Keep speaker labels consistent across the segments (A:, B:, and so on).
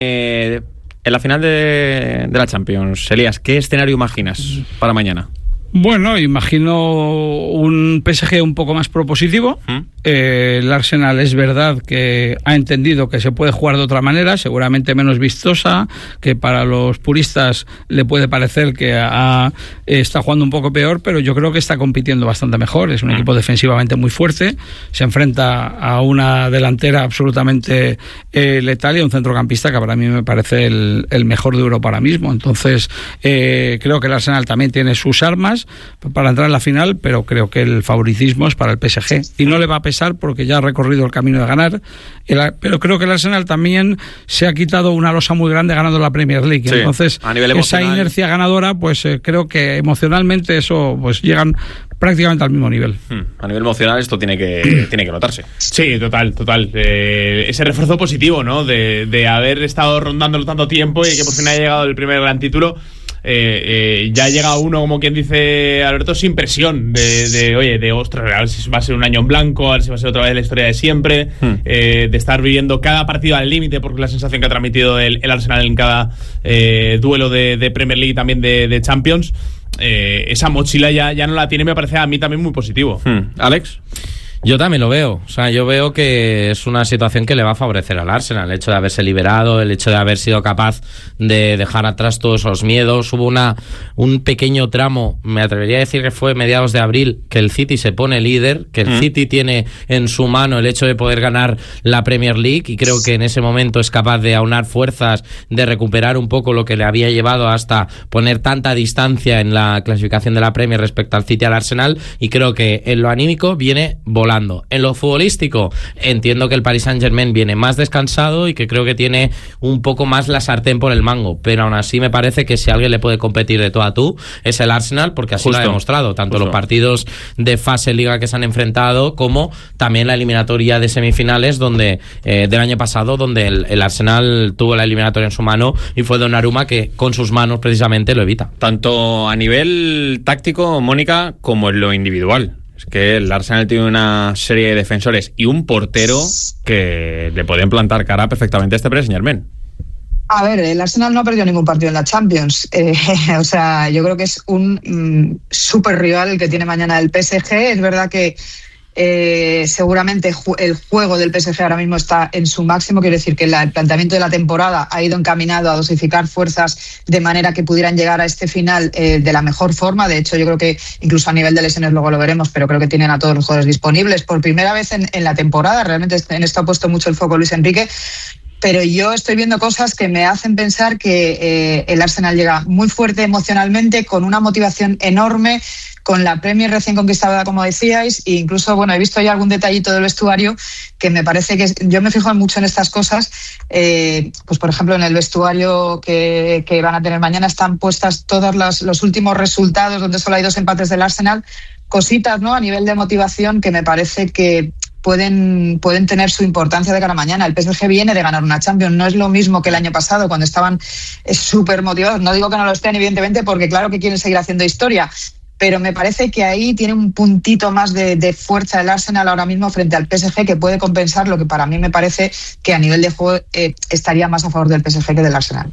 A: En la final de la Champions, Elías, ¿qué escenario imaginas para mañana?
B: Bueno, imagino un PSG un poco más propositivo. El Arsenal es verdad que ha entendido que se puede jugar de otra manera, seguramente menos vistosa, que para los puristas le puede parecer que está jugando un poco peor, pero yo creo que está compitiendo bastante mejor. Es un equipo defensivamente muy fuerte, se enfrenta a una delantera absolutamente letal y a un centrocampista que para mí me parece el mejor de Europa ahora mismo. Entonces creo que el Arsenal también tiene sus armas para entrar en la final, pero creo que el favoritismo es para el PSG y no le va a pesar porque ya ha recorrido el camino de ganar, pero creo que el Arsenal también se ha quitado una losa muy grande ganando la Premier League. Sí, entonces a nivel esa inercia ganadora, pues creo que emocionalmente eso, pues llegan prácticamente al mismo nivel.
A: A nivel emocional esto tiene que notarse.
C: Sí, total. Ese refuerzo positivo, ¿no? De haber estado rondándolo tanto tiempo y que por fin haya llegado el primer gran título. Ya llega uno, como quien dice Alberto, sin presión de ostras, a ver si va a ser un año en blanco, a ver si va a ser otra vez la historia de siempre, de estar viviendo cada partido al límite, porque la sensación que ha transmitido el Arsenal en cada duelo de Premier League y también de Champions, esa mochila ya no la tiene, me parece a mí también muy positivo.
A: Alex.
D: Yo también lo veo, o sea, yo veo que es una situación que le va a favorecer al Arsenal, el hecho de haberse liberado, el hecho de haber sido capaz de dejar atrás todos esos miedos. Hubo un pequeño tramo, me atrevería a decir que fue mediados de abril, que el City se pone líder, que el City tiene en su mano el hecho de poder ganar la Premier League, y creo que en ese momento es capaz de aunar fuerzas, de recuperar un poco lo que le había llevado hasta poner tanta distancia en la clasificación de la Premier respecto al City, al Arsenal, y creo que en lo anímico viene volando. En lo futbolístico, entiendo que el Paris Saint-Germain viene más descansado y que creo que tiene un poco más la sartén por el mango, pero aún así me parece que si alguien le puede competir de tú a tú es el Arsenal, porque así lo ha demostrado, tanto los partidos de fase liga que se han enfrentado como también la eliminatoria de semifinales del año pasado, donde el Arsenal tuvo la eliminatoria en su mano y fue Donnarumma que con sus manos precisamente lo evita.
A: Tanto a nivel táctico, Mónica, como en lo individual. Es que el Arsenal tiene una serie de defensores y un portero que le pueden plantar cara perfectamente a este Paris Saint-Germain.
E: A ver, el Arsenal no ha perdido ningún partido en la Champions. O sea, yo creo que es un súper rival el que tiene mañana el PSG. Es verdad que seguramente el juego del PSG ahora mismo está en su máximo, quiero decir que el planteamiento de la temporada ha ido encaminado a dosificar fuerzas de manera que pudieran llegar a este final de la mejor forma. De hecho, yo creo que incluso a nivel de lesiones luego lo veremos, pero creo que tienen a todos los jugadores disponibles por primera vez en la temporada. Realmente en esto ha puesto mucho el foco Luis Enrique, pero yo estoy viendo cosas que me hacen pensar que el Arsenal llega muy fuerte emocionalmente, con una motivación enorme, con la Premier recién conquistada, como decíais, e incluso, bueno, he visto ya algún detallito del vestuario que me parece que yo me fijo mucho en estas cosas. Pues por ejemplo, en el vestuario que van a tener mañana están puestas todos los últimos resultados, donde solo hay 2 empates del Arsenal, cositas, ¿no?, a nivel de motivación que me parece que pueden tener su importancia de cara a mañana. El PSG viene de ganar una Champions, no es lo mismo que el año pasado, cuando estaban súper motivados. No digo que no lo estén, evidentemente, porque claro que quieren seguir haciendo historia, pero me parece que ahí tiene un puntito más de fuerza el Arsenal ahora mismo frente al PSG, que puede compensar lo que para mí me parece que a nivel de juego estaría más a favor del PSG que del Arsenal.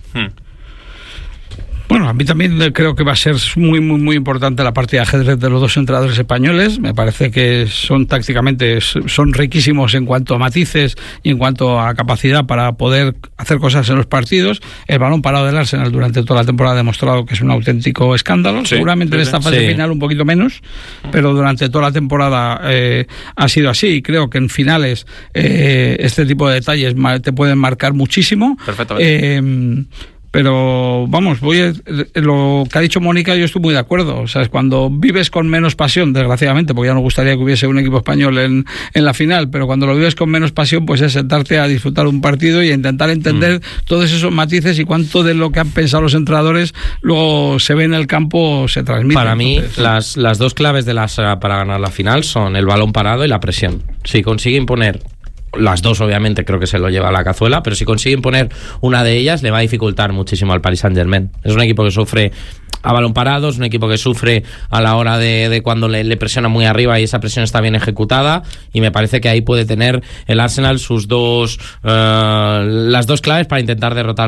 B: Bueno, a mí también creo que va a ser muy, muy, muy importante la partida de ajedrez de los dos entrenadores españoles. Me parece que tácticamente son riquísimos en cuanto a matices y en cuanto a capacidad para poder hacer cosas en los partidos. El balón parado del Arsenal durante toda la temporada ha demostrado que es un auténtico escándalo. Sí, seguramente en esta fase final un poquito menos, pero durante toda la temporada ha sido así, y creo que en finales este tipo de detalles te pueden marcar muchísimo.
A: Perfectamente.
B: Pero vamos, lo que ha dicho Mónica, yo estoy muy de acuerdo. O sea, es cuando vives con menos pasión, desgraciadamente, porque ya nos gustaría que hubiese un equipo español en la final, pero cuando lo vives con menos pasión, pues es sentarte a disfrutar un partido y a intentar entender todos esos matices y cuánto de lo que han pensado los entrenadores luego se ve en el campo, se transmite.
D: Para mí, las dos claves para ganar la final son el balón parado y la presión. Si consigue imponer las dos obviamente creo que se lo lleva a la cazuela, pero si consiguen poner una de ellas le va a dificultar muchísimo al Paris Saint-Germain. Es un equipo que sufre a balón parado, es un equipo que sufre a la hora de cuando le presiona muy arriba y esa presión está bien ejecutada, y me parece que ahí puede tener el Arsenal sus las dos claves para intentar derrotar